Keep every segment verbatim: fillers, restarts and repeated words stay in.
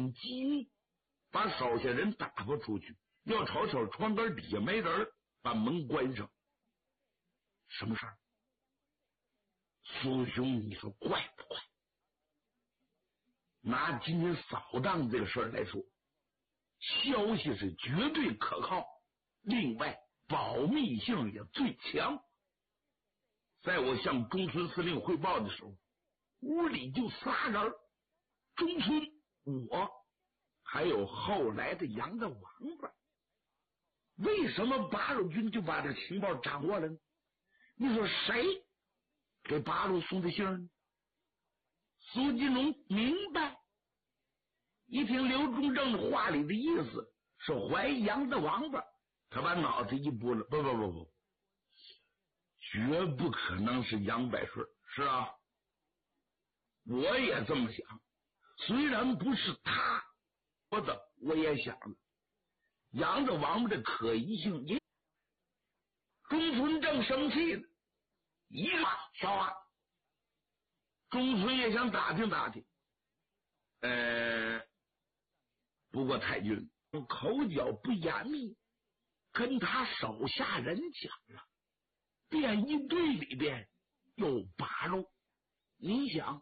种机密，把手下人打发出去，要瞅瞅床杆底下没人，把门关上。什么事儿？苏兄，你说怪不怪？拿今天扫荡这个事儿来说，消息是绝对可靠，另外保密性也最强。在我向中村司令汇报的时候，屋里就仨人，中村、我还有后来的杨大王八。为什么八路军就把这情报掌握了呢？你说谁给八路送的信呢？苏金龙明白，一听刘忠正话里的意思是怀疑杨大王八，他把脑子一拨了，不不不不，绝不可能是杨百顺。是啊，我也这么想，虽然不是他说的，我也想了，杨大王八的可疑性也。中村正生气呢，一个小王，中村也想打听打听，呃，不过太君口角不严密，跟他手下人讲了，便衣队里边有八路。你想，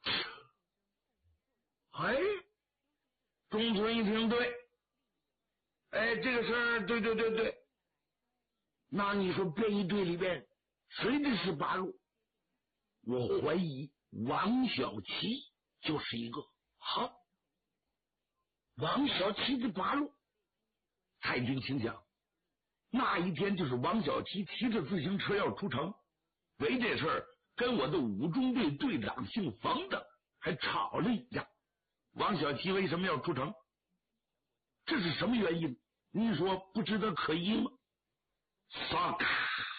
哎，中村一听对，哎，这个事儿对对对对，那你说便衣队里边谁的是八路？我怀疑王小七就是一个。好，王小七的八路，太君请讲。那一天就是王小七骑着自行车要出城，为这事儿跟我的五中队队长姓冯的还吵了一架。王小七为什么要出城？这是什么原因？你说不值得可疑吗？唰咔，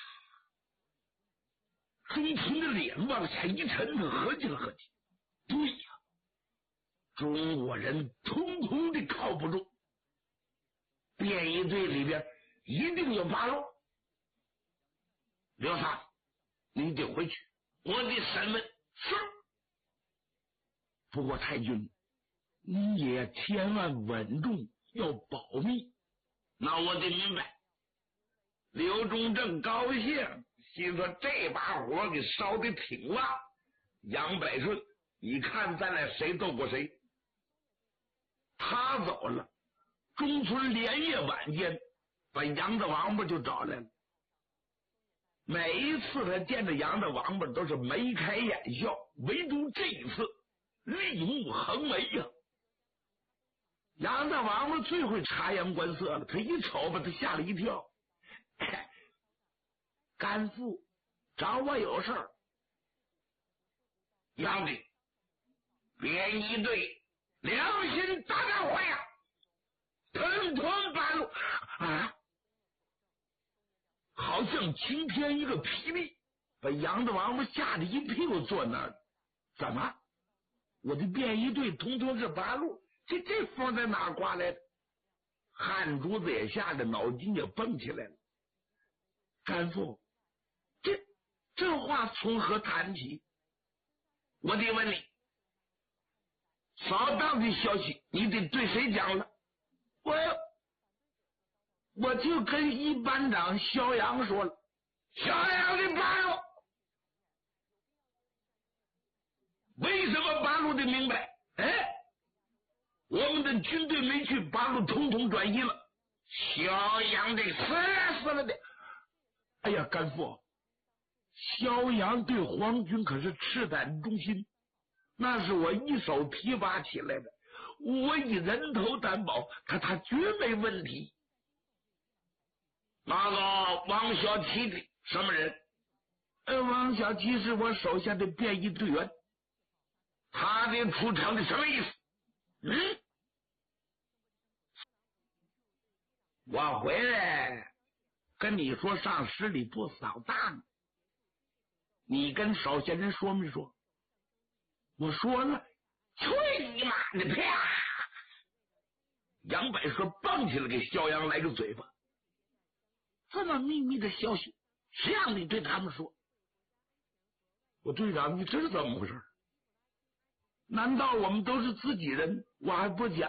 中村的脸往下一沉，合计了合计，对呀，中国人通通的靠不住，便衣队里边一定有八路。刘三，你得回去，我得审问。是。不过太君，你也千万稳重，要保密。那我得明白。刘忠正高兴，心说这把火给烧得挺旺。杨百顺，你看咱俩谁斗过谁？他走了，中村连夜晚间把杨大王八就找来了。每一次他见着杨大王八都是眉开眼笑，唯独这一次厉目横眉呀、啊。杨大王八最会察言观色了，他一瞅把他吓了一跳。干父找我有事儿。杨的便衣队良心大干坏呀，吞吞八路啊！好像晴天一个霹雳，把杨大王八吓得一屁股坐那儿。怎么？我的便衣队通通是八路？这这风在哪刮来的？汗珠子也吓得脑筋也蹦起来了。干父，这这话从何谈起？我得问你，扫荡的消息你得对谁讲了？我我就跟一班长肖阳说了。肖阳的八路，为什么八路的明白？哎，我们的军队没去，八路统统转移了。肖阳的死了死了的。哎呀，干父，萧阳对皇军可是赤胆忠心，那是我一手提拔起来的，我以人头担保，他他绝没问题。那个王小七的什么人？呃，王小七是我手下的便衣队员。他的出场的什么意思？嗯，我回来跟你说上十里铺扫荡，你跟手下人说没说？我说了。去你妈的！啪！杨百顺蹦起来给肖阳来个嘴巴。这么秘密的消息，谁让你对他们说？我队长，你这是怎么回事？难道我们都是自己人，我还不讲？